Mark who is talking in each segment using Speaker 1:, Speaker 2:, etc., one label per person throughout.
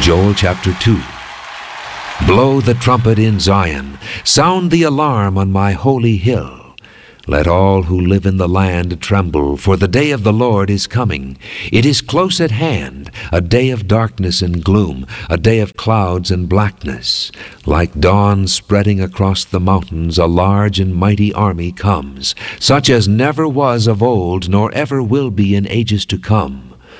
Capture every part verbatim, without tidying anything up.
Speaker 1: Joel chapter two. Blow the trumpet in Zion, sound the alarm on my holy hill. Let all who live in the land tremble, for the day of the Lord is coming. It is close at hand, a day of darkness and gloom, a day of clouds and blackness. Like dawn spreading across the mountains, a large and mighty army comes, such as never was of old, nor ever will be in ages to come.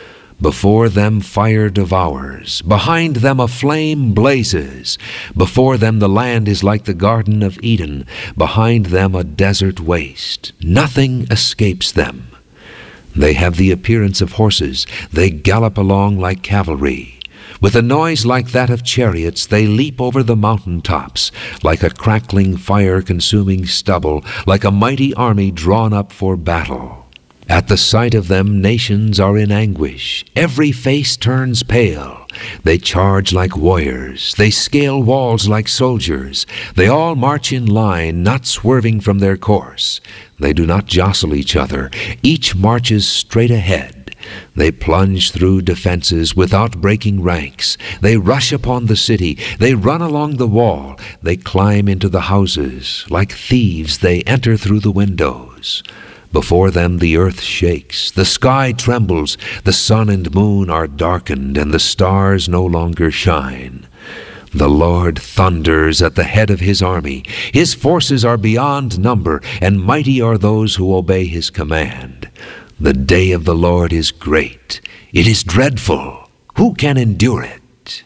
Speaker 1: Before them fire devours, behind them a flame blazes. Before them the land is like the Garden of Eden, behind them a desert waste. Nothing escapes them. They have the appearance of horses, they gallop along like cavalry. With a noise like that of chariots, they leap over the mountain tops, like a crackling fire-consuming stubble, like a mighty army drawn up for battle. At the sight of them, nations are in anguish. Every face turns pale. They charge like warriors. They scale walls like soldiers. They all march in line, not swerving from their course. They do not jostle each other. Each marches straight ahead. They plunge through defenses without breaking ranks. They rush upon the city. They run along the wall. They climb into the houses. Like thieves, they enter through the windows. Before them the earth shakes, the sky trembles, the sun and moon are darkened, and the stars no longer shine. The Lord thunders at the head of his army. His forces are beyond number, and mighty are those who obey his command. The day of the Lord is great. It is dreadful. Who can endure it?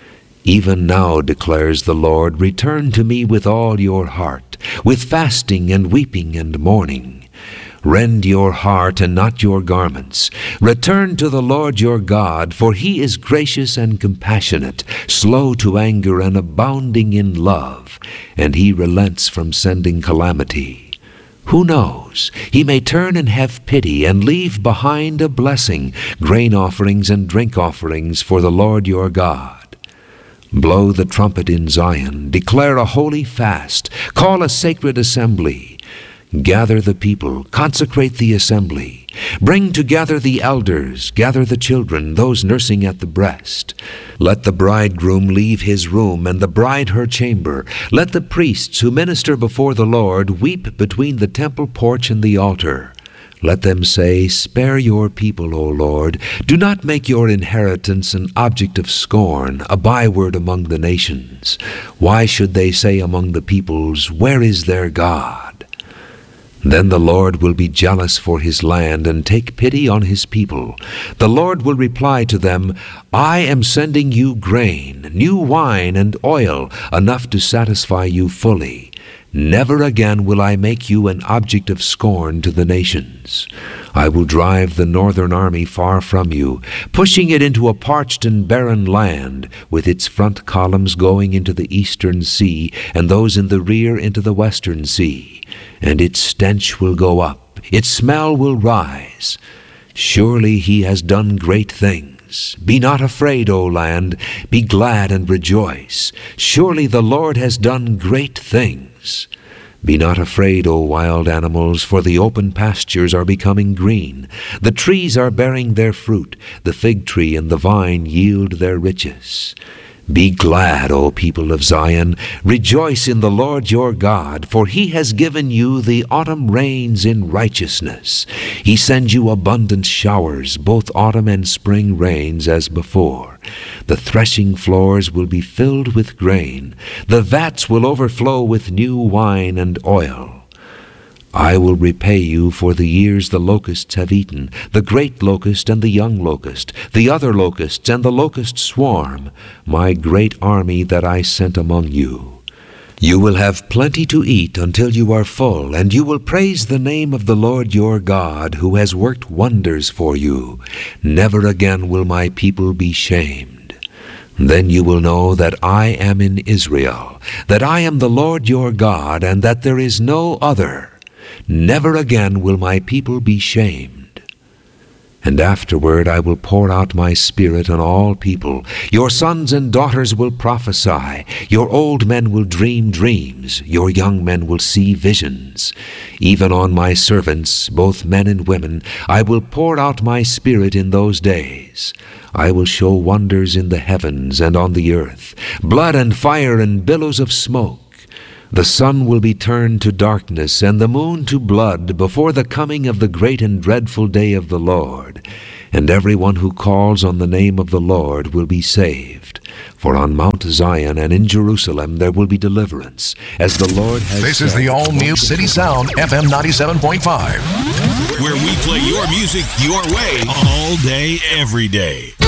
Speaker 1: Even now, declares the Lord, return to me with all your heart, with fasting and weeping and mourning. Rend your heart and not your garments. Return to the Lord your God, for he is gracious and compassionate, slow to anger and abounding in love, and he relents from sending calamity. Who knows? He may turn and have pity and leave behind a blessing, grain offerings and drink offerings for the Lord your God. Blow the trumpet in Zion, declare a holy fast, call a sacred assembly. Gather the people, consecrate the assembly. Bring together the elders, gather the children, those nursing at the breast. Let the bridegroom leave his room and the bride her chamber. Let the priests who minister before the Lord weep between the temple porch and the altar. Let them say, spare your people, O Lord. Do not make your inheritance an object of scorn, a byword among the nations. Why should they say among the peoples, where is their God? Then the Lord will be jealous for his land and take pity on his people. The Lord will reply to them, I am sending you grain, new wine and oil, enough to satisfy you fully. Never again will I make you an object of scorn to the nations. I will drive the northern army far from you, pushing it into a parched and barren land, with its front columns going into the eastern sea, and those in the rear into the western sea. And its stench will go up, its smell will rise. Surely he has done great things. Be not afraid, O land, be glad and rejoice. Surely the Lord has done great things. Be not afraid, O wild animals, for the open pastures are becoming green. The trees are bearing their fruit, the fig tree and the vine yield their riches. Be glad, O people of Zion, rejoice in the Lord your God, for he has given you the autumn rains in righteousness. He sends you abundant showers, both autumn and spring rains as before. The threshing floors will be filled with grain. The vats will overflow with new wine and oil. I will repay you for the years the locusts have eaten, the great locust and the young locust, the other locusts and the locust swarm, my great army that I sent among you. You will have plenty to eat until you are full, and you will praise the name of the Lord your God, who has worked wonders for you. Never again will my people be shamed. Then you will know that I am in Israel, that I am the Lord your God, and that there is no other. Never again will my people be shamed. And afterward I will pour out my Spirit on all people. Your sons and daughters will prophesy. Your old men will dream dreams. Your young men will see visions. Even on my servants, both men and women, I will pour out my Spirit in those days. I will show wonders in the heavens and on the earth, blood and fire and billows of smoke. The sun will be turned to darkness, and the moon to blood, before the coming of the great and dreadful day of the Lord. And everyone who calls on the name of the Lord will be saved. For on Mount Zion and in Jerusalem there will be deliverance, as the Lord has
Speaker 2: This
Speaker 1: said.
Speaker 2: is the all-new City Sound F M ninety-seven point five.
Speaker 3: Where we play your music your way all day, every day.